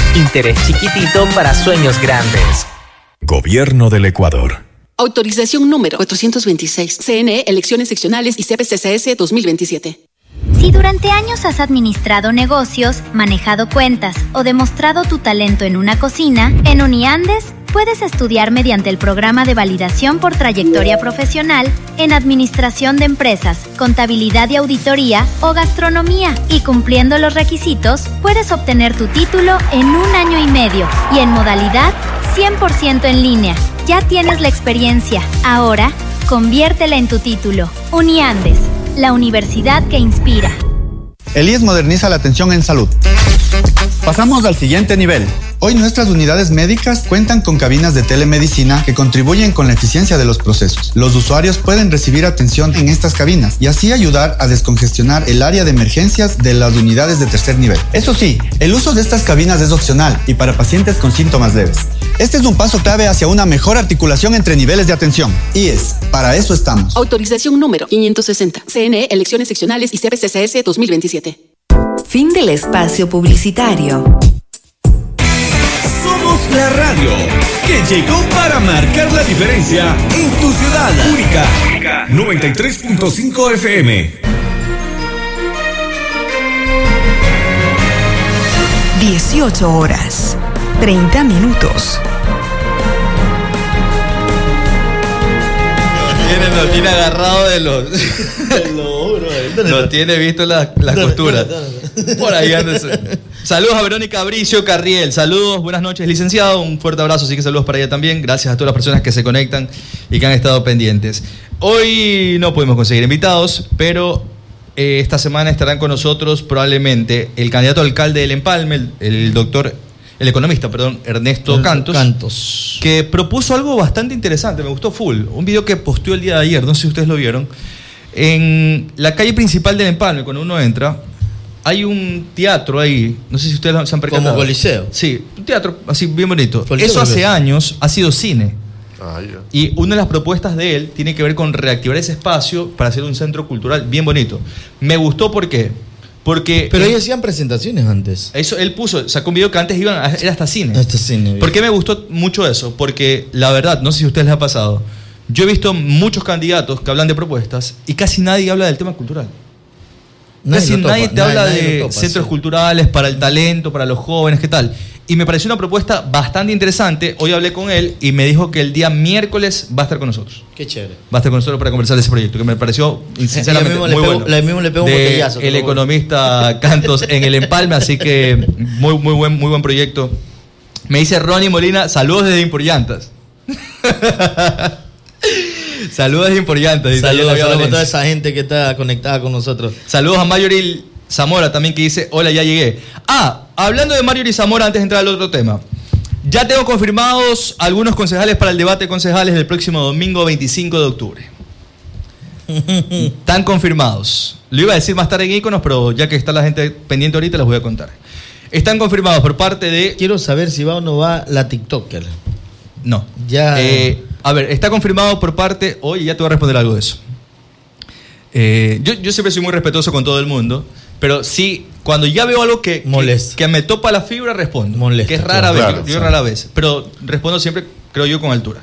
Interés chiquitito para sueños grandes. Gobierno del Ecuador. Autorización número 426. CNE, elecciones seccionales y CPCCS 2027. Si durante años has administrado negocios, manejado cuentas o demostrado tu talento en una cocina, en Uniandes puedes estudiar mediante el programa de validación por trayectoria profesional en Administración de Empresas, Contabilidad y Auditoría o Gastronomía. Y cumpliendo los requisitos, puedes obtener tu título en 1 año y medio y en modalidad 100% en línea. Ya tienes la experiencia. Ahora, conviértela en tu título. Uniandes, la universidad que inspira. El IES moderniza la atención en salud. Pasamos al siguiente nivel. Hoy nuestras unidades médicas cuentan con cabinas de telemedicina que contribuyen con la eficiencia de los procesos. Los usuarios pueden recibir atención en estas cabinas y así ayudar a descongestionar el área de emergencias de las unidades de tercer nivel. Eso sí, el uso de estas cabinas es opcional y para pacientes con síntomas leves. Este es un paso clave hacia una mejor articulación entre niveles de atención. IES, para eso estamos. Autorización número 560. CNE, elecciones seccionales y CPCCS 2027. Fin del espacio publicitario. Somos la radio que llegó para marcar la diferencia en tu ciudad. Única 93.5 FM. 18 horas, 30 minutos. Lo tiene agarrado de los... No tiene visto las costuras. Por ahí antes. Saludos a Verónica Bricio Carriel. Saludos, buenas noches, licenciado. Un fuerte abrazo, así que saludos para ella también. Gracias a todas las personas que se conectan y que han estado pendientes. Hoy no pudimos conseguir invitados, pero esta semana estarán con nosotros probablemente el candidato a alcalde del Empalme, el economista, Ernesto Cantos, que propuso algo bastante interesante, me gustó full. Un video que posteó el día de ayer, no sé si ustedes lo vieron. En la calle principal del Empalme, cuando uno entra, hay un teatro ahí, no sé si ustedes se han percatado. ¿Como Coliseo? Sí, un teatro así bien bonito. Coliseo, eso hace años ha sido cine. Ya. Y una de las propuestas de él tiene que ver con reactivar ese espacio para hacer un centro cultural bien bonito. Me gustó porque ellos hacían presentaciones antes. Eso él sacó un video que antes era hasta cine. Hasta cine. ¿Por qué me gustó mucho eso? Porque la verdad, no sé si a ustedes les ha pasado, yo he visto muchos candidatos que hablan de propuestas y casi nadie habla del tema cultural. Nadie te habla de centros culturales para el talento, para los jóvenes, ¿qué tal? Y me pareció una propuesta bastante interesante. Hoy hablé con él y me dijo que el día miércoles va a estar con nosotros. Qué chévere. Va a estar con nosotros para conversar de ese proyecto, que me pareció sinceramente muy bueno. Mismo le pego un botellazo. El economista Cantos en el Empalme, así que muy buen proyecto. Me dice Ronnie Molina, saludos desde Imporllantas. Saludos desde Imporllantas. Saludos a toda esa gente que está conectada con nosotros. Saludos a Mayori Zamora también, que dice, hola, ya llegué. Hablando de Mayori Zamora, antes de entrar al otro tema, ya tengo confirmados algunos concejales para el debate de concejales del próximo domingo 25 de octubre. Están confirmados. Lo iba a decir más tarde en Íconos, pero ya que está la gente pendiente ahorita, les voy a contar. Están confirmados por parte de... Quiero saber si va o no va la TikToker. No. Ya... a ver, está confirmado por parte... Oye, ya te voy a responder algo de eso. Yo siempre soy muy respetuoso con todo el mundo, pero sí, cuando ya veo algo que me topa la fibra, respondo. Molesta. Que es rara vez, yo rara vez, pero respondo siempre, creo yo, con altura.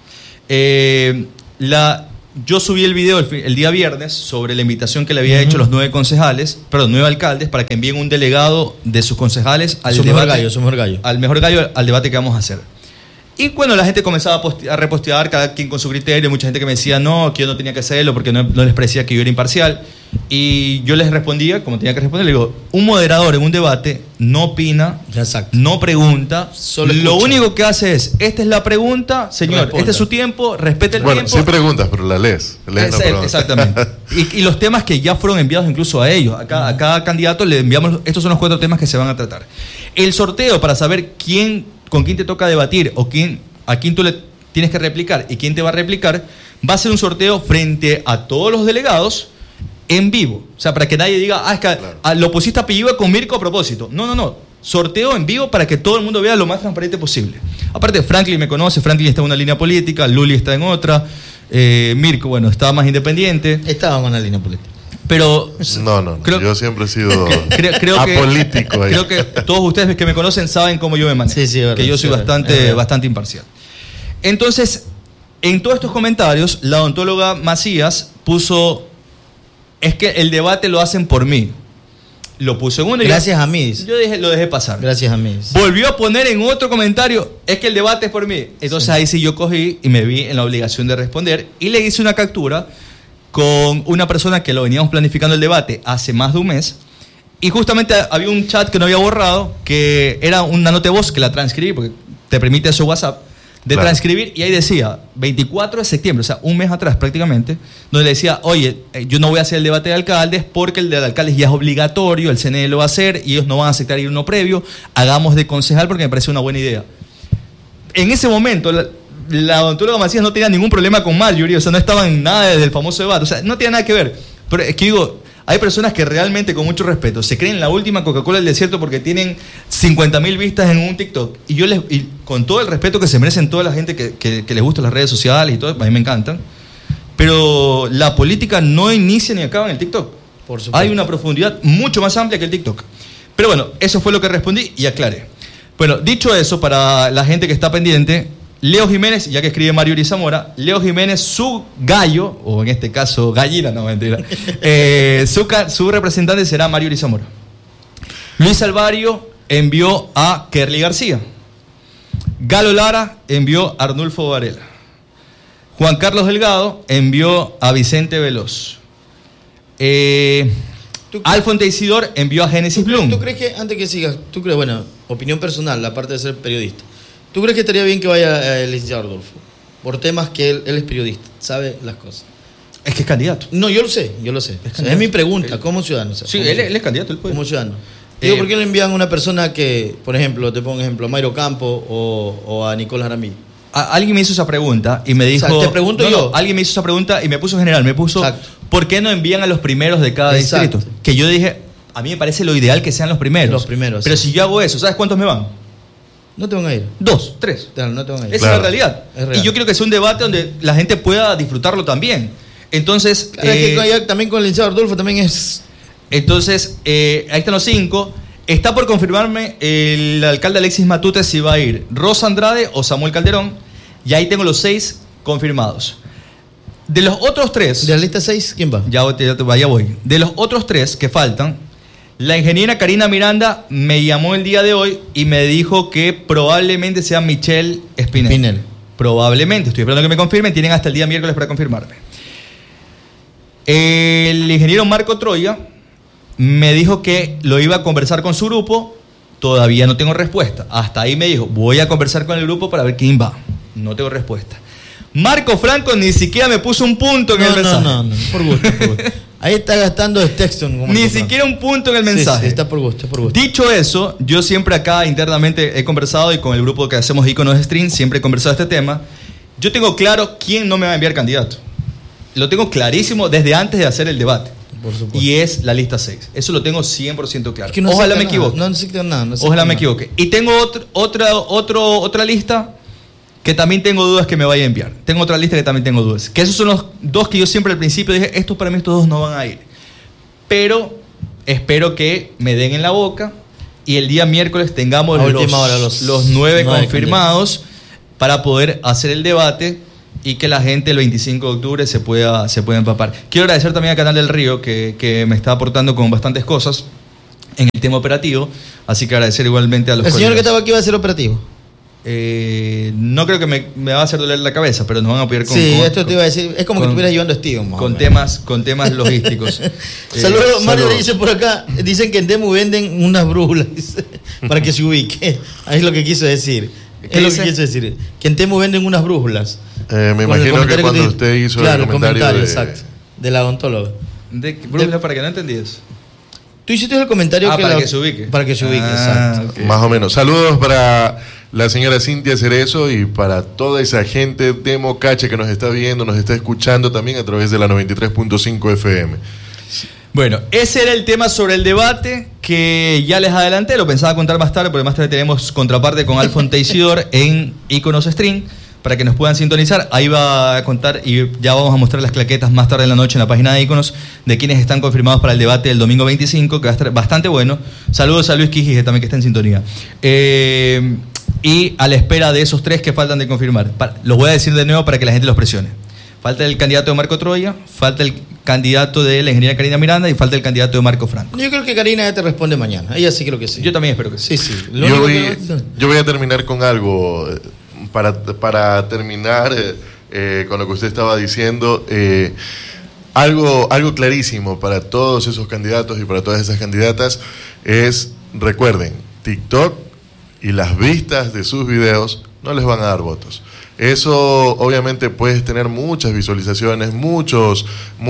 Yo subí el video el día viernes sobre la invitación que le había hecho los 9 alcaldes para que envíen un delegado de sus concejales al mejor gallo al debate que vamos a hacer. Y bueno, la gente comenzaba a repostear, cada quien con su criterio. Mucha gente que me decía que yo no tenía que hacerlo porque no les parecía que yo era imparcial. Y yo les respondía, como tenía que responder, le digo, un moderador en un debate no opina, no pregunta, lo único que hace es, esta es la pregunta, señor, este es su tiempo, respete el tiempo. Bueno, sí preguntas, pero la lees. Exactamente. Y los temas que ya fueron enviados incluso a ellos, a cada candidato le enviamos, estos son los 4 temas que se van a tratar. El sorteo para saber con quién te toca debatir o a quién tú le tienes que replicar y quién te va a replicar, va a ser un sorteo frente a todos los delegados en vivo. O sea, para que nadie diga, es que lo pusiste apellido con Mirko a propósito. No. Sorteo en vivo para que todo el mundo vea lo más transparente posible. Aparte, Franklin me conoce, Franklin está en una línea política, Luli está en otra, Mirko, estaba más independiente. Estaba en una línea política. Pero No. Yo siempre he sido creo apolítico ahí. Creo que todos ustedes que me conocen saben cómo yo me manejo. Sí, verdad, que yo soy bastante imparcial. Entonces, en todos estos comentarios, la odontóloga Macías puso: es que el debate lo hacen por mí. Lo puso en uno y gracias a mí. Yo lo dejé pasar. Gracias a mí. Volvió a poner en otro comentario: es que el debate es por mí. Entonces ahí sí yo cogí y me vi en la obligación de responder y le hice una captura con una persona que lo veníamos planificando el debate hace más de un mes, y justamente había un chat que no había borrado, que era una nota de voz que la transcribí, porque te permite eso WhatsApp, de transcribir, y ahí decía 24 de septiembre, o sea, un mes atrás prácticamente, donde le decía: oye, yo no voy a hacer el debate de alcaldes porque el de alcaldes ya es obligatorio, el CNE lo va a hacer y ellos no van a aceptar ir uno previo, hagamos de concejal porque me parece una buena idea. En ese momento la odontóloga Macías no tenía ningún problema con Marjorie, o sea, no estaba en nada del famoso debate, o sea, no tiene nada que ver. Pero es que digo, hay personas que realmente, con mucho respeto, se creen la última Coca-Cola del desierto porque tienen 50.000 vistas en un TikTok. Y con todo el respeto que se merecen toda la gente que les gustan las redes sociales y todo, a mí me encantan, pero la política no inicia ni acaba en el TikTok. Por supuesto. Hay una profundidad mucho más amplia que el TikTok. Pero bueno, eso fue lo que respondí y aclaré. Bueno, dicho eso, para la gente que está pendiente, Leo Jiménez, ya que escribe Marjorie Zamora, Leo Jiménez, su gallo, o en este caso gallina, no mentira, su representante será Marjorie Zamora. Luis Alvario envió a Kerly García. Galo Lara envió a Arnulfo Varela. Juan Carlos Delgado envió a Vicente Veloz. Alfonte Isidor envió a Génesis Blum. ¿Tú crees que, antes que sigas, bueno, opinión personal, la parte de ser periodista, ¿tú crees que estaría bien que vaya el licenciado Rodolfo? Por temas que él es periodista, sabe las cosas. Es que es candidato. No, yo lo sé. Es mi pregunta, como ciudadano. O sea, sí, él es candidato, él puede. Como ciudadano. Digo, ¿por qué le envían a una persona que, por ejemplo, te pongo un ejemplo, a Mayro Campo o a Nicolás Jaramillo? Alguien me hizo esa pregunta y me dijo... O sea, te pregunto yo. Alguien me hizo esa pregunta y me puso general, Exacto. ¿por qué no envían a los primeros de cada distrito? Que yo dije, a mí me parece lo ideal que sean los primeros. Los primeros. Pero si yo hago eso, ¿sabes cuántos me van? No te van a ir. 2, 3. Claro, no te van a ir. Esa es la realidad. Y yo quiero que sea un debate donde la gente pueda disfrutarlo también. Entonces... Claro, es que también con el licenciado Rodolfo también es... Entonces, ahí están los 5. Está por confirmarme el alcalde Alexis Matute si va a ir Rosa Andrade o Samuel Calderón. Y ahí tengo los 6 confirmados. De los otros 3... ¿De la lista 6 quién va? Ya voy. De los otros 3 que faltan, la ingeniera Karina Miranda me llamó el día de hoy y me dijo que probablemente sea Michelle Espinel. Probablemente, estoy esperando que me confirmen. Tienen hasta el día miércoles para confirmarme. El ingeniero Marco Troya me dijo que lo iba a conversar con su grupo. Todavía no tengo respuesta. Hasta ahí me dijo, voy a conversar con el grupo para ver quién va. No tengo respuesta. Marco Franco ni siquiera me puso un punto en el mensaje. No, por gusto. Ahí está gastando el texto. Ni siquiera un punto en el mensaje. Sí, está por gusto. Dicho eso, yo siempre acá internamente he conversado y con el grupo que hacemos Iconos Stream siempre he conversado este tema. Yo tengo claro quién no me va a enviar candidato. Lo tengo clarísimo desde antes de hacer el debate. Por supuesto. Y es la lista 6. Eso lo tengo 100% claro. Es que no Ojalá me equivoque. No necesito nada. Ojalá me equivoque. Y tengo otra lista que también tengo dudas que me vaya a enviar. Tengo otra lista que también tengo dudas. Que esos son los 2 que yo siempre al principio dije, para mí estos 2 no van a ir. Pero espero que me den en la boca y el día miércoles tengamos los 9 confirmados para poder hacer el debate y que la gente el 25 de octubre se pueda empapar. Quiero agradecer también al Canal del Río que me está aportando con bastantes cosas en el tema operativo, así que agradecer igualmente a los colegas. ¿El señor que estaba aquí va a ser operativo? No creo que me va a hacer doler la cabeza, pero nos van a apoyar con... Sí, esto te iba a decir, es como que estuvieras llevando a Steven. Con temas logísticos. Saludos, Mario le dice por acá, dicen que en Temu venden unas brújulas, para que se ubique. Ahí es lo que quiso decir. Que en Temu venden unas brújulas. Me imagino que cuando usted hizo el comentario exacto, de la odontóloga. ¿De brújulas para que no entendí eso? Tú hiciste el comentario para que se ubique. Para que se ubique, exacto. Okay. Más o menos. Saludos para la señora Cintia Cerezo y para toda esa gente de Mocache que nos está viendo, nos está escuchando también a través de la 93.5 FM. Bueno, ese era el tema sobre el debate que ya les adelanté, lo pensaba contar más tarde, porque más tarde tenemos contraparte con Alfonte Isidor en Iconos Stream, para que nos puedan sintonizar. Ahí va a contar y ya vamos a mostrar las claquetas más tarde en la noche en la página de Iconos de quienes están confirmados para el debate del domingo 25, que va a estar bastante bueno. Saludos a Luis Quijije también, que está en sintonía. Y a la espera de esos 3 que faltan de confirmar. Los voy a decir de nuevo para que la gente los presione. Falta el candidato de Marco Troya, falta el candidato de la ingeniera Karina Miranda y falta el candidato de Marco Franco. Yo creo que Karina ya te responde mañana. Ella sí creo que sí. Yo también espero que sí. Sí. Yo voy a terminar con algo. Para terminar con lo que usted estaba diciendo, algo clarísimo para todos esos candidatos y para todas esas candidatas es, recuerden, TikTok y las vistas de sus videos no les van a dar votos. Eso obviamente puedes tener muchas visualizaciones, muchos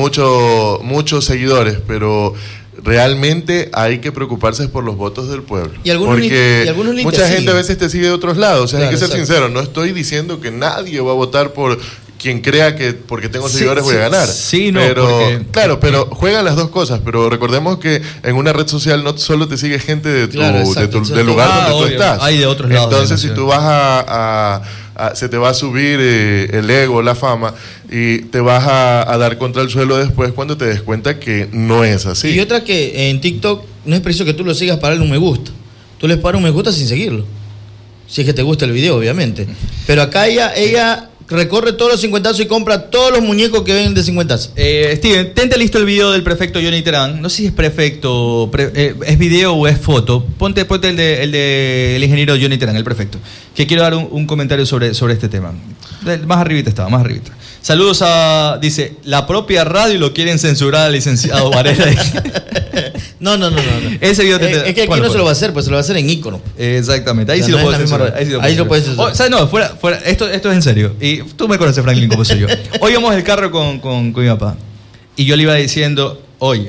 seguidores, pero realmente hay que preocuparse por los votos del pueblo. Porque mucha gente a veces te sigue de otros lados. O sea, claro, hay que ser sincero. No estoy diciendo que nadie va a votar por quien crea que porque tengo seguidores voy a ganar. Sí, no, claro, pero juegan las dos cosas. Pero recordemos que en una red social no solo te sigue gente de del lugar donde tú estás. Hay de otros lados. Entonces, si tú vas se te va a subir el ego, la fama, y te vas a dar contra el suelo después cuando te des cuenta que no es así. Y otra que en TikTok no es preciso que tú lo sigas para darle un me gusta. Tú les paras un me gusta sin seguirlo. Si es que te gusta el video, obviamente. Pero acá ella recorre todos los 50 y compra todos los muñecos que ven de 50. Steven, tente listo el video del prefecto Johnny Terán. No sé si es prefecto, es video o es foto. Ponte el del ingeniero Johnny Terán, el prefecto. Que quiero dar un comentario sobre este tema. Más arribita estaba, más arribita. Saludos dice, la propia radio lo quieren censurar al licenciado Varela. No. Ese video es que aquí no se lo va a hacer, pues se lo va a hacer en Icono. Exactamente, ahí sí lo puedo censurar. Ahí lo puedes censurar. O sea, no, fuera, esto es en serio. Y tú me conoces, Franklin, como soy yo. Hoy íbamos el carro con mi papá. Y yo le iba diciendo, oye,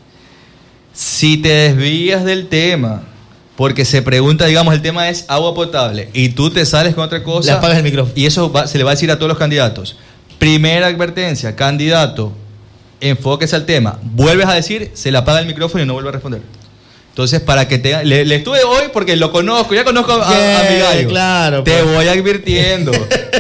si te desvías del tema, porque se pregunta, digamos, el tema es agua potable, y tú te sales con otra cosa. Le apagas el micrófono. Y eso se le va a decir a todos los candidatos. Primera advertencia, candidato, enfóquese al tema. Vuelves a decir, se le apaga el micrófono y no vuelve a responder. Entonces, para que te... Le estuve hoy porque lo conozco, ya conozco a mi gallo. Claro, te voy advirtiendo.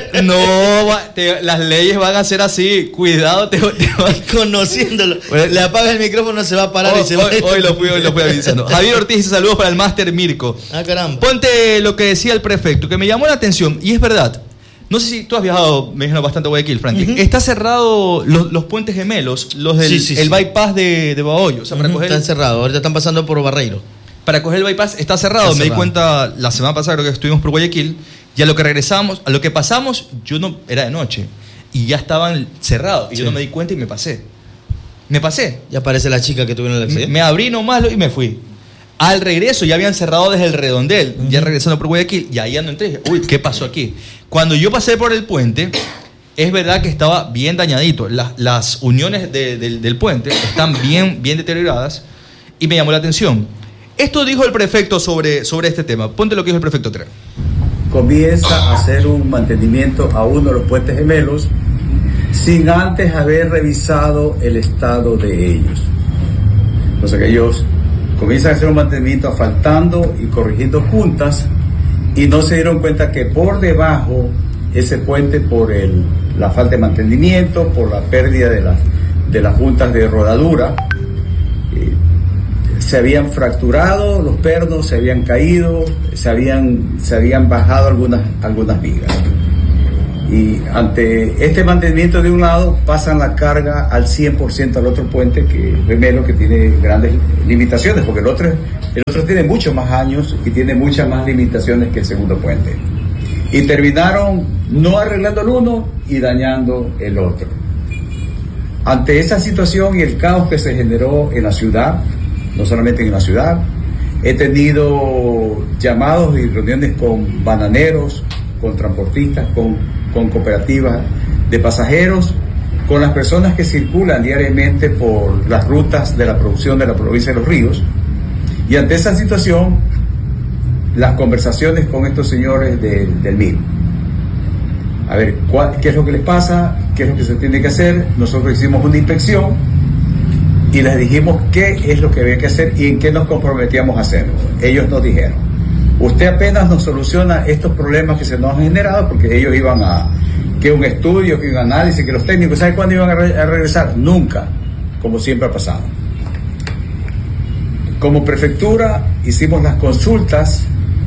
Las leyes van a ser así. Cuidado, conociéndolo. Le apagas el micrófono, se va a parar y se va. Hoy lo fui avisando. Javier Ortiz dice saludos para el Máster Mirko. Caramba. Ponte lo que decía el prefecto, que me llamó la atención, y es verdad. No sé si tú has viajado, me imagino, bastante a Guayaquil, Franklin. Está cerrado los puentes gemelos, los del el bypass de Bahoyo. O sea, para coger están cerrados, ahorita están pasando por Barreiro. Para coger el bypass está cerrado. Me di cuenta la semana pasada, creo que estuvimos por Guayaquil, y a lo que pasamos, yo no, era de noche, y ya estaban cerrados, y yo no me di cuenta y me pasé. Ya aparece la chica que tuvieron el accidente. Me abrí nomás y me fui. Al regreso ya habían cerrado desde el Redondel, ya regresando por Guayaquil, y ahí ando entré. Uy, ¿qué pasó aquí? Cuando yo pasé por el puente, es verdad que estaba bien dañadito. Las uniones del puente están bien deterioradas, y me llamó la atención. Esto dijo el prefecto sobre este tema. Ponte lo que dijo el prefecto Terán. Comienza a hacer un mantenimiento a uno de los puentes gemelos sin antes haber revisado el estado de ellos. O sea que ellos comienzan a hacer un mantenimiento asfaltando y corrigiendo juntas, y no se dieron cuenta que por debajo ese puente, por la falta de mantenimiento, por la pérdida de las juntas de rodadura, se habían fracturado los pernos, se habían caído, se habían bajado algunas vigas. Y ante este mantenimiento de un lado, pasan la carga al 100% al otro puente, gemelo, que tiene grandes limitaciones, porque el otro tiene muchos más años y tiene muchas más limitaciones que el segundo puente. Y terminaron no arreglando el uno y dañando el otro. Ante esa situación y el caos que se generó en la ciudad, no solamente en la ciudad, he tenido llamados y reuniones con bananeros, con transportistas, con cooperativas de pasajeros, con las personas que circulan diariamente por las rutas de la producción de la provincia de Los Ríos. Y ante esa situación, las conversaciones con estos señores del MIR. A ver, ¿qué es lo que les pasa? ¿Qué es lo que se tiene que hacer? Nosotros hicimos una inspección y les dijimos qué es lo que había que hacer y en qué nos comprometíamos a hacerlo. Ellos nos dijeron, Usted apenas nos soluciona estos problemas que se nos han generado, porque ellos iban a que un estudio, que un análisis, que los técnicos, ¿sabe cuándo iban a regresar? Nunca, como siempre ha pasado. Como prefectura hicimos las consultas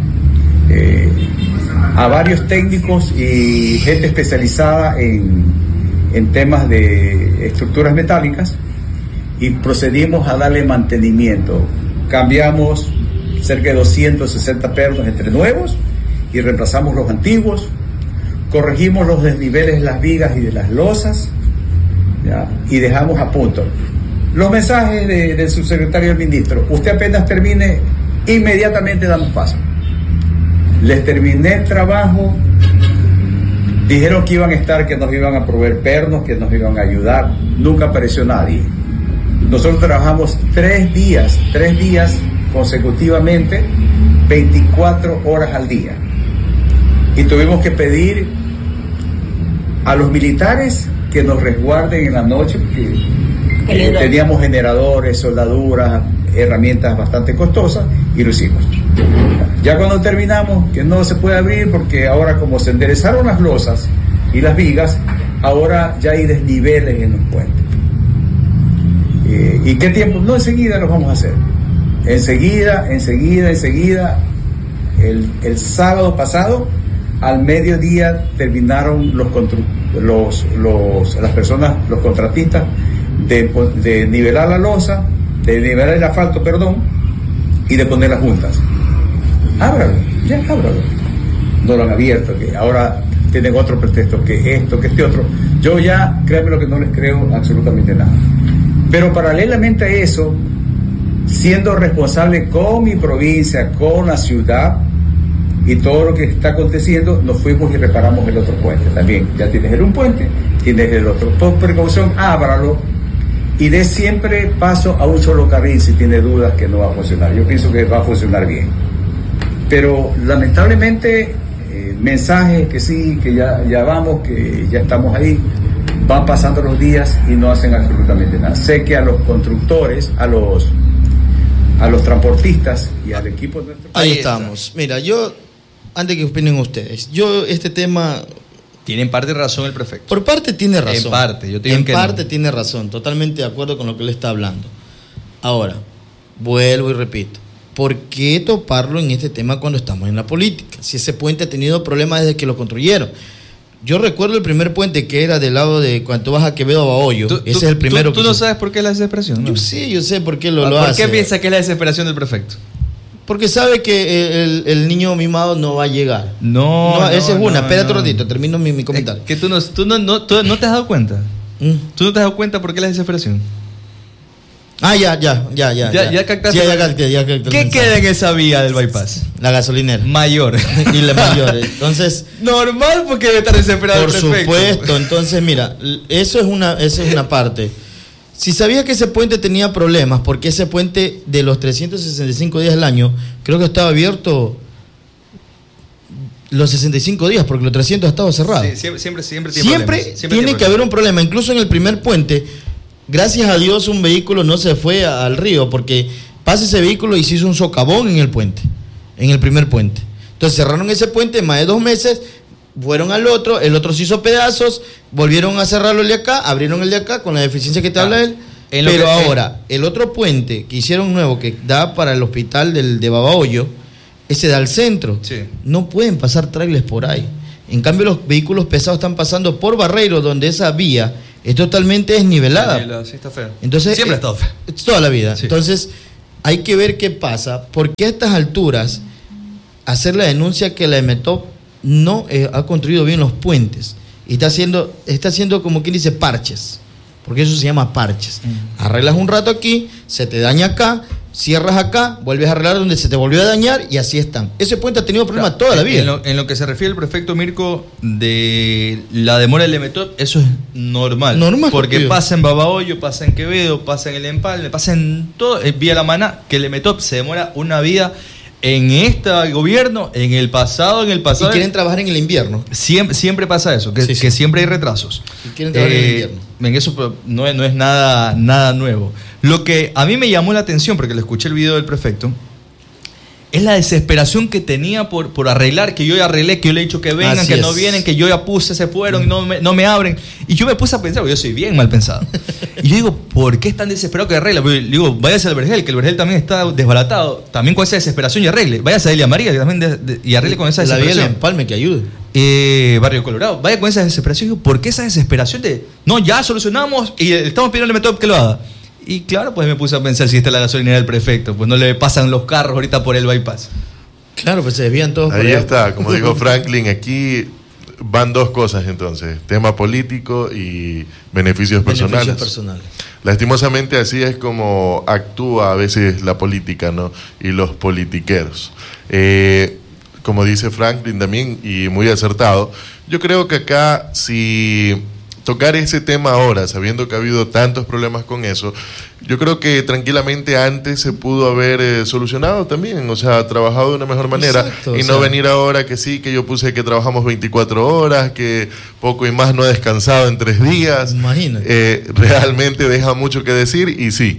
a varios técnicos y gente especializada en temas de estructuras metálicas y procedimos a darle mantenimiento. Cambiamos cerca de 260 pernos entre nuevos y reemplazamos los antiguos, corregimos los desniveles de las vigas y de las losas, ¿ya? Y dejamos a punto. Los mensajes del subsecretario del ministro: usted apenas termine, inmediatamente damos paso. Les terminé el trabajo, dijeron que iban a estar, que nos iban a proveer pernos, que nos iban a ayudar, nunca apareció nadie. Nosotros trabajamos 3 días consecutivamente, 24 horas al día. Y tuvimos que pedir a los militares que nos resguarden en la noche, porque teníamos generadores, soldaduras, herramientas bastante costosas, y lo hicimos. Ya cuando terminamos, que no se puede abrir porque ahora, como se enderezaron las losas y las vigas, ahora ya hay desniveles en los puentes. ¿Y qué tiempo? No, enseguida los vamos a hacer. Enseguida. El sábado pasado, al mediodía, terminaron las personas, los contratistas, de nivelar la losa, de nivelar el asfalto, y de poner las juntas. Ábralo. No lo han abierto, que ahora tienen otro pretexto, que esto, que este otro. Yo ya, créanme lo que no les creo absolutamente nada. Pero paralelamente a eso, siendo responsable con mi provincia, con la ciudad y todo lo que está aconteciendo, nos fuimos y reparamos el otro puente también. Ya tienes un puente, tienes el otro. Por precaución, ábralo y dé siempre paso a un solo carril si tiene dudas que no va a funcionar. Yo pienso que va a funcionar bien. Pero lamentablemente, mensajes que sí, que ya vamos, que ya estamos ahí, van pasando los días y no hacen absolutamente nada. Sé que a los constructores, a los transportistas y al equipo de nuestro país. Ahí estamos. Mira, yo, antes que opinen ustedes, este tema... Tiene en parte razón el prefecto. Por parte tiene razón. En parte, yo te digo que no. Tiene razón, totalmente de acuerdo con lo que él está hablando. Ahora, vuelvo y repito, ¿por qué toparlo en este tema cuando estamos en la política? Si ese puente ha tenido problemas desde que lo construyeron. Yo recuerdo el primer puente que era del lado de cuando vas a Quevedo a Bahoyo. Ese es el primero. ¿Tú no sabes por qué es la desesperación? ¿No? Yo sé por qué lo hace. ¿Por qué piensa que es la desesperación del prefecto? Porque sabe que el niño mimado no va a llegar. No, esa es una. Espérate un ratito, termino mi comentario. Que tú no te has dado cuenta. ¿Tú no te has dado cuenta por qué la desesperación? Ah, ya captaste. Ya ¿Qué queda en esa vía del bypass? La gasolinera. Mayor. Y la mayor. Entonces. Normal, porque debe estar desesperado. Por supuesto. Entonces, mira, esa es una parte. Si sabías que ese puente tenía problemas, porque ese puente de los 365 días del año, creo que estaba abierto los 65 días, porque los 300 ha estado cerrado. Sí, siempre tiene que haber un problema. Incluso en el primer puente, gracias a Dios, un vehículo no se fue al río, porque pasa ese vehículo y se hizo un socavón en el puente, en el primer puente. Entonces cerraron ese puente más de 2 meses, fueron al otro, el otro se hizo pedazos, volvieron a cerrarlo el de acá, abrieron el de acá con la deficiencia que te habla él. Pero ahora, el otro puente que hicieron nuevo, que da para el hospital de Babahoyo, ese da al centro. Sí. No pueden pasar trailers por ahí. En cambio, los vehículos pesados están pasando por Barreiro, donde esa vía es totalmente desnivelada. Sí, está feo. Entonces, siempre ha estado feo. Toda la vida. Sí. Entonces, hay que ver qué pasa. Porque a estas alturas, hacer la denuncia que la EMETOP no ha construido bien los puentes. Y está haciendo como quien dice parches. Porque eso se llama parches. Arreglas un rato aquí, se te daña acá, cierras acá, vuelves a arreglar donde se te volvió a dañar y así están. Ese puente ha tenido problemas toda la vida. En lo que se refiere el prefecto Mirko de la demora del EMETOP, eso es normal. Porque pasa en Babahoyo, pasa en Quevedo, pasa en el Empalme, pasa en todo, vía La Maná, que el EMETOP se demora una vida. En este gobierno, en el pasado. Y quieren trabajar en el invierno. Siempre pasa eso, que siempre hay retrasos. Y quieren trabajar en el invierno. En eso no es nada nuevo. Lo que a mí me llamó la atención, porque le escuché el video del prefecto, es la desesperación que tenía por arreglar, que yo ya arreglé, que yo le he dicho que vengan, Así que es. no vienen, que yo ya puse, se fueron y no me abren. Y yo me puse a pensar, porque yo soy bien mal pensado. Y yo digo, ¿por qué es tan desesperado que arregla? Porque le digo, váyase al Vergel, que el Vergel también está desbaratado, también con esa desesperación y arregle. Váyase a Elia María, que también y arregle con esa La vía del desesperación. Empalme que ayude. Barrio Colorado, vaya con esa desesperación. Digo, ¿por qué esa desesperación de, no, ya solucionamos y estamos pidiendo al método que lo haga? Y claro, pues me puse a pensar si esta es la gasolinera del prefecto, pues no le pasan los carros ahorita por el bypass. Claro, pues se desvían todos por Ahí allá. está, como dijo Franklin, aquí van dos cosas entonces, tema político y beneficios personales. Lastimosamente así es como actúa a veces la política, ¿no? Y los politiqueros. Como dice Franklin también, y muy acertado, yo creo que acá si tocar ese tema ahora, sabiendo que ha habido tantos problemas con eso, yo creo que tranquilamente antes se pudo haber solucionado también, o sea, trabajado de una mejor manera. Exacto, y no venir ahora que sí, que yo puse que trabajamos 24 horas, que poco y más no he descansado en 3 días. Imagínate. Realmente deja mucho que decir y sí,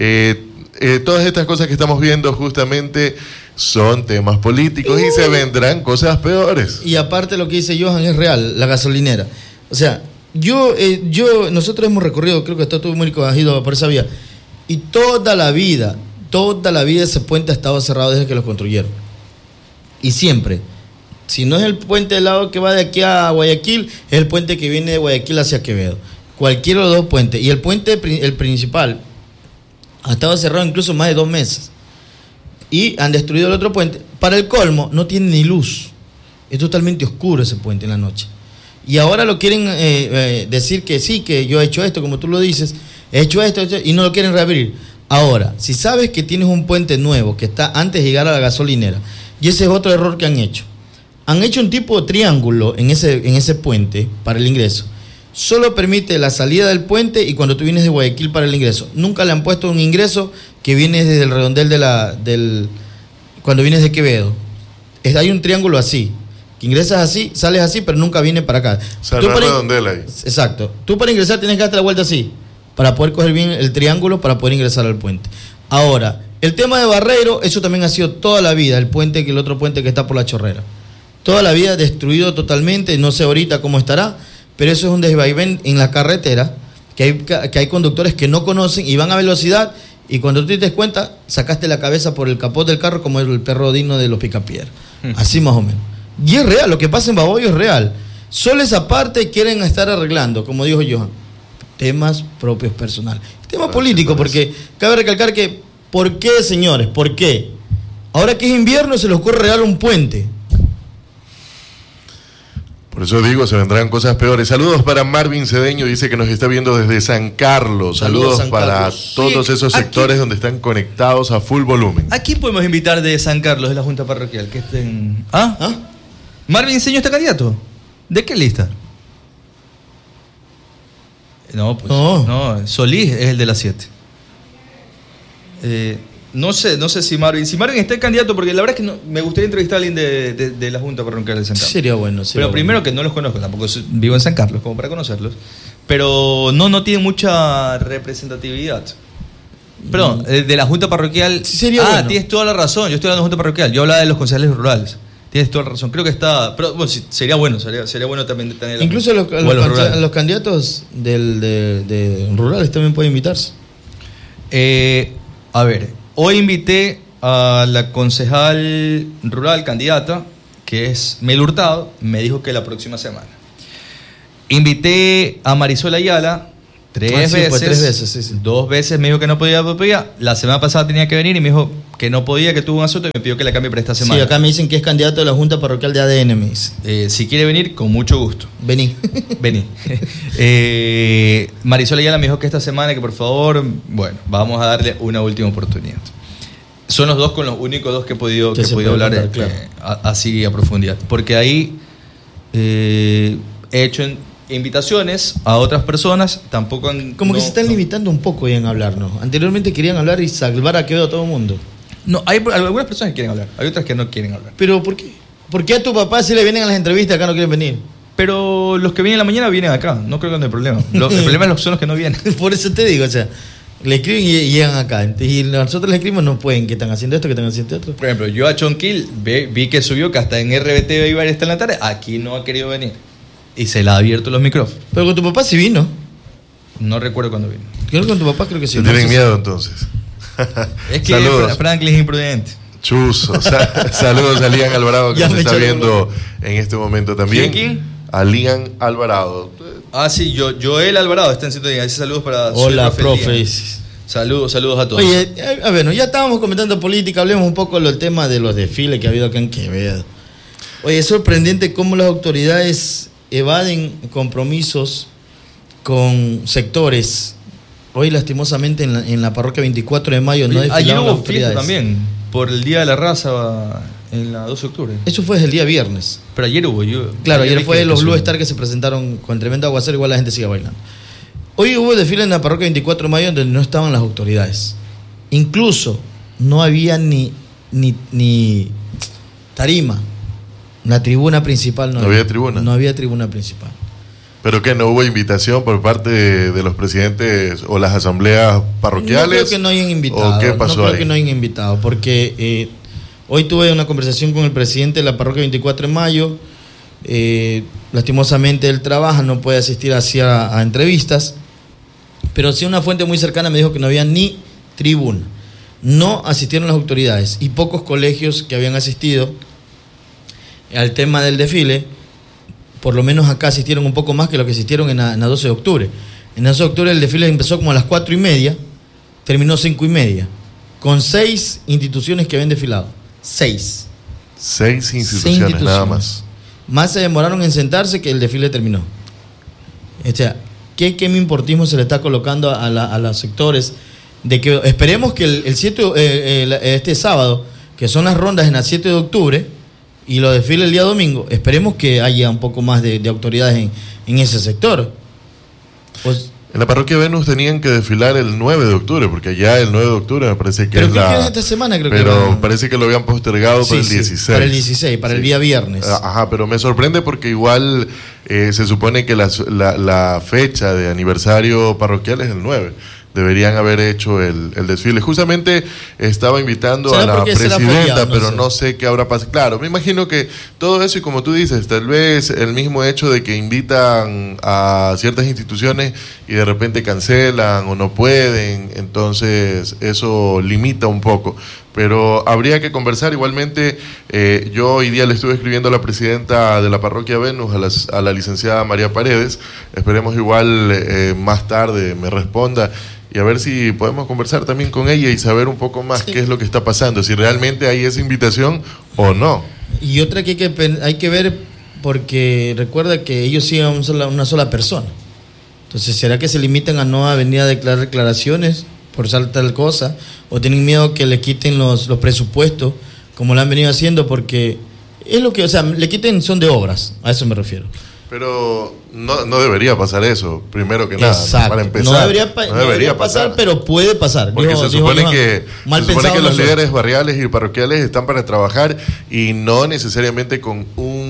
todas estas cosas que estamos viendo justamente son temas políticos y se vendrán cosas peores. Y aparte lo que dice Johan es real, la gasolinera. O sea, nosotros hemos recorrido, creo que está todo Mónico ha ido por esa vía, y toda la vida ese puente ha estado cerrado desde que lo construyeron. Y siempre, si no es el puente del lado que va de aquí a Guayaquil, es el puente que viene de Guayaquil hacia Quevedo. Cualquiera de los dos puentes. Y el puente, el principal, ha estado cerrado incluso más de 2 meses. Y han destruido el otro puente. Para el colmo, no tiene ni luz. Es totalmente oscuro ese puente en la noche. Y ahora lo quieren decir que sí, que yo he hecho esto, como tú lo dices, he hecho esto, y no lo quieren reabrir. Ahora, si sabes que tienes un puente nuevo que está antes de llegar a la gasolinera, y ese es otro error que han hecho. Han hecho un tipo de triángulo en ese puente para el ingreso. Solo permite la salida del puente y cuando tú vienes de Guayaquil para el ingreso. Nunca le han puesto un ingreso que viene desde el redondel cuando vienes de Quevedo. Hay un triángulo así. Que ingresas así, sales así, pero nunca viene para acá. O sea, no hay redondel ahí. Exacto. Tú para ingresar tienes que darte la vuelta así, para poder coger bien el triángulo, para poder ingresar al puente. Ahora, el tema de Barreiro, eso también ha sido toda la vida, el otro puente que está por la Chorrera. Toda la vida destruido totalmente, no sé ahorita cómo estará, pero eso es un desvaivén en la carretera, que hay conductores que no conocen y van a velocidad, y cuando tú te des cuenta, sacaste la cabeza por el capot del carro como el perro digno de los Picapiedra. Así más o menos. Y es real, lo que pasa en Baboyo es real. Solo esa parte quieren estar arreglando, como dijo Johan, temas propios personales. Tema político, porque cabe recalcar que, ¿por qué, señores? ¿Por qué? Ahora que es invierno se les ocurre regalar un puente. Por eso digo, se vendrán cosas peores. Saludos para Marvin Cedeño, dice que nos está viendo desde San Carlos. Saludos San para Carlos. todos esos sectores donde están conectados a full volumen. ¿A quién podemos invitar de San Carlos, de la Junta Parroquial? Que estén... ¿Marvin Cedeño está candidato? ¿De qué lista? No, pues no, Solís es el de las 7. No sé si Marvin está el candidato, porque la verdad es que me gustaría entrevistar a alguien de la Junta Parroquial de San Carlos. Sería bueno. Pero primero que no los conozco, tampoco vivo en San Carlos como para conocerlos. Pero no tiene mucha representatividad. Perdón, de la Junta Parroquial. Sí, sería bueno. Tienes toda la razón. Yo estoy hablando de Junta Parroquial. Yo hablaba de los concejales rurales. Tienes toda la razón. Creo que está. Pero bueno, sí, sería bueno también tener. Incluso los candidatos de rurales también pueden invitarse. A ver, hoy invité a la concejal rural candidata, que es Mel Hurtado, me dijo que la próxima semana. Invité a Marisol Ayala 3 veces. Pues 3 veces, sí. 2 veces me dijo que no podía. La semana pasada tenía que venir y me dijo que no podía, que tuvo un asunto y me pidió que la cambie para esta semana. Sí, acá me dicen que es candidato de la Junta Parroquial de ADN, me dice. Si quiere venir, con mucho gusto. Vení. Marisol Ayala me dijo que esta semana, que por favor, bueno, vamos a darle una última oportunidad. Son los únicos dos que he podido hablar claro. Así a profundidad. Porque ahí he hecho invitaciones a otras personas, tampoco han... Como que se están limitando un poco ya en hablarnos. Anteriormente querían hablar y salvar a Quevedo a todo el mundo. No, hay algunas personas que quieren hablar, hay otras que no quieren hablar. ¿Pero por qué? ¿Por qué a tu papá si le vienen a las entrevistas acá no quieren venir? Pero los que vienen en la mañana vienen acá, no creo que no hay problema. El problema son los que no vienen. Por eso te digo, o sea, Le escriben y llegan acá. Y nosotros le escribimos, no pueden, que están haciendo esto, que están haciendo esto. Por ejemplo, yo a Chonquil vi que subió que hasta en RBTV iba a estar en la tarde. Aquí no ha querido venir. Y se le ha abierto los micrófonos. Pero con tu papá sí vino. No recuerdo cuándo vino. Creo que con tu papá creo que sí. ¿Tienen miedo entonces? Es que Saludos. Franklin es imprudente. Chuzo. Saludos a Lian Alvarado que Ya nos me está echaron viendo en este momento también. ¿Quién? A Lian Alvarado. Ah, sí, Joel Alvarado está en sintonía. Saludos para Hola, su profe. Saludos a todos. Oye, a ver, ya estábamos comentando política, hablemos un poco del tema de los desfiles que ha habido acá en Quevedo. Oye, es sorprendente cómo las autoridades evaden compromisos con sectores. Hoy, lastimosamente, en la parroquia 24 de mayo no desfilaron ayer las hubo autoridades. fiesta también, por el Día de la Raza en la 12 de octubre. Eso fue desde el día viernes. Pero ayer hubo. Claro, ayer fue los Blue Star Star que se presentaron con tremendo aguacero, igual la gente sigue bailando. Hoy hubo desfile en la parroquia 24 de mayo donde no estaban las autoridades. Incluso no había ni tarima. La tribuna principal no había tribuna. No había tribuna principal. ¿Pero qué? ¿No hubo invitación por parte de los presidentes o las asambleas parroquiales? No creo que no hayan invitado. ¿O qué pasó no creo ahí? que no hayan invitado, porque hoy tuve una conversación con el presidente de la parroquia 24 de mayo. Lastimosamente él trabaja, no puede asistir a entrevistas, pero sí una fuente muy cercana me dijo que no había ni tribuna. No asistieron las autoridades y pocos colegios que habían asistido al tema del desfile, por lo menos acá asistieron un poco más que lo que asistieron en la 12 de octubre. En la 12 de octubre el desfile empezó como a las 4:30, terminó 5:30, con 6 instituciones que habían desfilado. 6 instituciones nada más. Más se demoraron en sentarse que el desfile terminó. O sea, ¿qué importismo se le está colocando a los sectores? De que esperemos que este sábado, que son las rondas en el 7 de octubre, y los desfiles el día domingo, esperemos que haya un poco más de autoridades en ese sector. Pues, en la parroquia Venus tenían que desfilar el 9 de octubre, porque allá el 9 de octubre me parece que pero creo que es esta semana, pero parece que lo habían postergado para el 16. Para el 16, para el día viernes. Ajá, pero me sorprende porque igual se supone que la fecha de aniversario parroquial es el 9. Deberían haber hecho el desfile. Justamente estaba invitando a la presidenta, pero no sé qué habrá pasado. Claro, me imagino que todo eso, y como tú dices, tal vez el mismo hecho de que invitan a ciertas instituciones y de repente cancelan o no pueden, entonces eso limita un poco. Pero habría que conversar. Igualmente, yo hoy día le estuve escribiendo a la presidenta de la parroquia Venus, a la licenciada María Paredes. Esperemos igual más tarde me responda y a ver si podemos conversar también con ella y saber un poco más qué es lo que está pasando, si realmente hay esa invitación o no. Y otra que hay que ver, porque recuerda que ellos siguen una sola persona. Entonces, ¿será que se limitan a no venir a declarar declaraciones por tal cosa? ¿O tienen miedo que le quiten los presupuestos, como lo han venido haciendo? Porque es lo que, o sea, le quiten son de obras, a eso me refiero. Pero no debería pasar eso, primero que nada. Exacto. Para empezar. No debería pasar, pero puede pasar. Porque se supone que los líderes barriales y parroquiales están para trabajar y no necesariamente con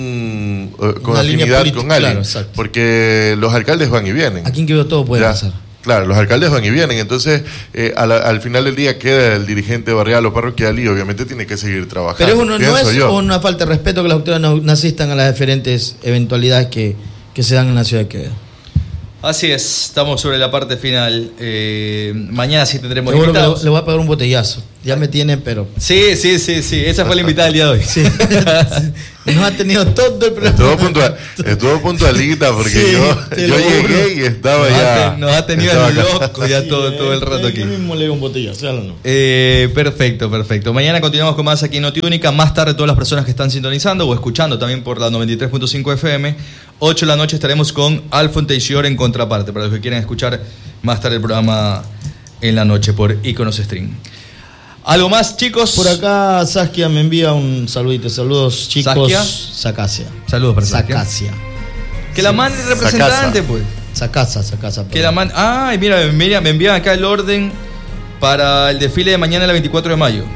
afinidad con alguien. Claro, porque los alcaldes van y vienen. Aquí en Quevedo todo puede pasar. Claro, los alcaldes van y vienen, entonces al final del día queda el dirigente barrial o parroquial y obviamente tiene que seguir trabajando. Pero no es una falta de respeto que las autoridades no asistan a las diferentes eventualidades que se dan en la ciudad de Quevedo. Así es, estamos sobre la parte final. Mañana sí tendremos seguro invitados. Le voy a pegar un botellazo. Ya me tiene, pero... Sí. Esa fue la invitada del día de hoy. Sí. Nos ha tenido todo el programa. Estuvo puntualita porque sí, yo llegué y estaba ya... Nos ha tenido loco ya todo el rato aquí. Yo mismo le digo un botellazo, no. Perfecto. Mañana continuamos con más aquí en Notiúnica. Más tarde todas las personas que están sintonizando o escuchando también por la 93.5 FM. 8 de la noche estaremos con Alfon Teixeira en Contraparte, para los que quieran escuchar más tarde el programa en la noche por Iconos Stream. ¿Algo más, chicos? Por acá Saskia me envía un saludito. Saludos, chicos. Sacasia. Saludos para Sacasia. Que la mande el representante, pues. Sacasa. Que la mande. Ay, mira, me envían acá el orden para el desfile de mañana, el 24 de mayo.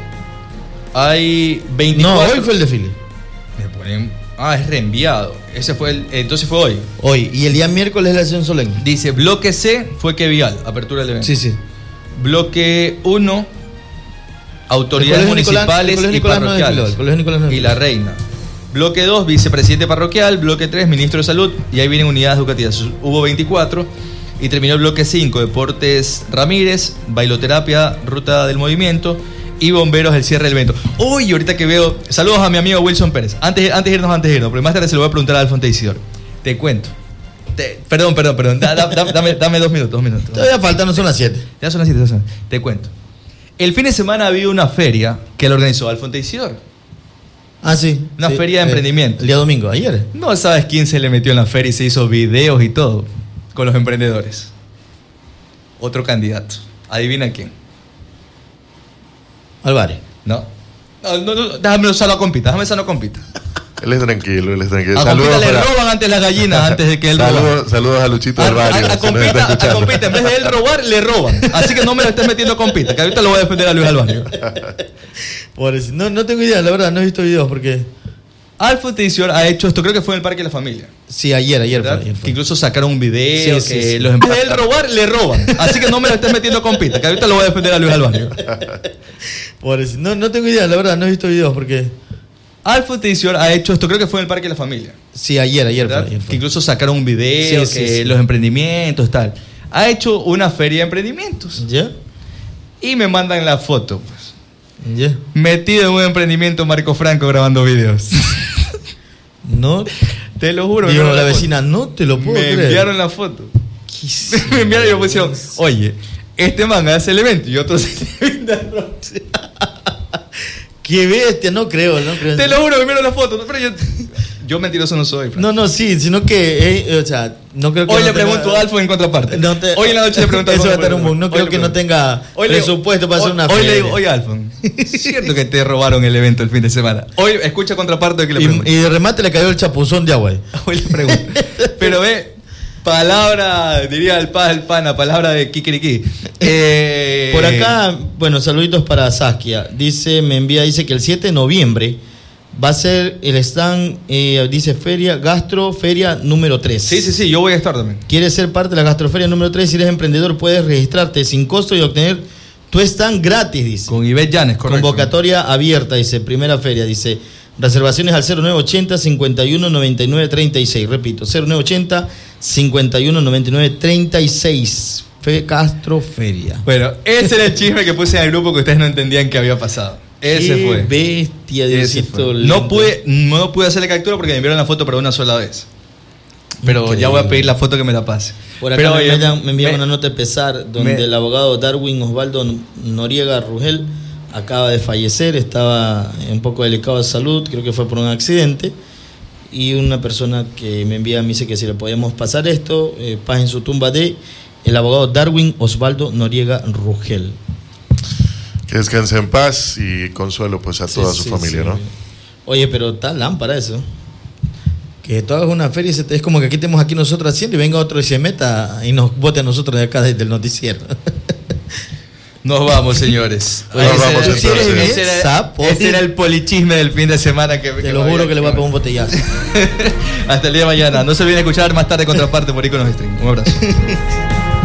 Hay 24. No, hoy fue el desfile. Me ponen... es reenviado. Ese fue entonces fue hoy. Hoy. Y el día miércoles la sesión solemne. Dice, bloque C fue que vial, apertura del evento. Sí. Bloque 1, autoridades municipales y parroquiales. Y la reina. Bloque 2, vicepresidente parroquial. Bloque 3, ministro de salud. Y ahí vienen unidades educativas. Hubo 24. Y terminó el bloque 5, deportes Ramírez, bailoterapia, ruta del movimiento y bomberos, el cierre del evento. Uy, ahorita que veo, saludos a mi amigo Wilson Pérez. Antes de irnos, porque más tarde se lo voy a preguntar a Alfonso Isidoro. Te cuento. Perdón. Dame 2 minutos. Todavía faltan, no son las 7. Ya son las 7. Te cuento. El fin de semana había una feria que la organizó Alfonso Isidoro. Ah, sí. Una feria de emprendimiento. El día domingo, ayer. No sabes quién se le metió en la feria y se hizo videos y todo con los emprendedores. Otro candidato. Adivina quién. Álvarez. No. Déjame sano compita. Él es tranquilo. A Compita le roban antes las gallinas antes de que él roba. Saludos a Luchito del barrio. A Compita, en vez de él robar, le roban. Así que no me lo estés metiendo a Compita, que ahorita lo voy a defender a Luis Alvario. No tengo idea, la verdad, no he visto videos porque... Alfonso Isidoro ha hecho esto, creo que fue en el Parque de la Familia. Sí, ayer fue. Que incluso sacaron un video sí. En vez de él robar, le roban. Así que no me lo estés metiendo a Compita, que ahorita lo voy a defender a Luis Alvario. No tengo idea, la verdad, no he visto videos porque... Alfonso Isidoro ha hecho esto, creo que fue en el Parque de la Familia. Sí, ayer fue. Que incluso sacaron un video los emprendimientos, tal. Ha hecho una feria de emprendimientos. ¿Ya? Y me mandan la foto, pues. ¿Ya? Metido en un emprendimiento Marco Franco grabando videos. No. Te lo juro. Digo, la vecina, no te lo puedo creer. Me enviaron la foto. Me enviaron y me pusieron, oye, este man hace el evento y otro se Qué bestia, no creo. Te lo juro, me enviaron la foto. Pero yo mentiroso no soy. Frank. No, sí, sino que, o sea, no creo que... Hoy le pregunto a Alfo en contraparte. Hoy en la noche le pregunto a Alfo. Eso va a estar un boom. No creo que no tenga presupuesto para hacer una feria. Hoy le digo, oye Alfo, es cierto que te robaron el evento el fin de semana. Hoy escucha contraparte de que le pregunto. Y de remate le cayó el chapuzón de agua. Hoy le pregunto. Pero palabra, diría el pana, palabra de kikiriki. Por acá, bueno, saluditos para Saskia. Dice que el 7 de noviembre va a ser el stand, dice Gastroferia número 3. Sí, yo voy a estar también. ¿Quieres ser parte de la Gastroferia número 3? Si eres emprendedor, puedes registrarte sin costo y obtener tu stand gratis, dice. Con Ivette Llanes, correcto. Convocatoria abierta, dice, primera feria, dice. Reservaciones al 0980 51 99 36. Repito, 0980 51 99 36. Gastroferia. Bueno, ese era el chisme que puse en el grupo que ustedes no entendían que había pasado. Ese fue. Bestia, Diosito. No pude hacerle captura porque me enviaron la foto para una sola vez. Pero increíble. Ya voy a pedir la foto que me la pase. Por acá me envían una nota de pesar donde el abogado Darwin Osvaldo Noriega Rugel acaba de fallecer, estaba un poco delicado de salud, creo que fue por un accidente. Y una persona que me envía me dice que si le podíamos pasar esto, paz en su tumba de el abogado Darwin Osvaldo Noriega Rugel. Que descanse en paz y consuelo pues a toda su familia, ¿no? Oye, pero está lámpara eso. Que tú hagas una feria y es como que aquí estemos aquí nosotros haciendo y venga otro y se meta y nos vote a nosotros de acá desde el noticiero. Nos vamos, señores. Ese era el polichisme del fin de semana. Te lo juro que le voy a pegar un botellazo. Hasta el día de mañana. No se olviden escuchar más tarde Contraparte por Iconos Stream. Un abrazo.